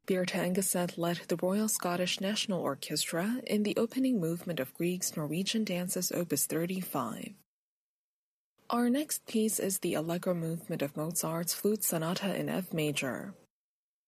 Beate Engeset led the Royal Scottish National Orchestra in the opening movement of Grieg's Norwegian Dances Opus 35. Our next piece is the Allegro movement of Mozart's Flute Sonata in F major.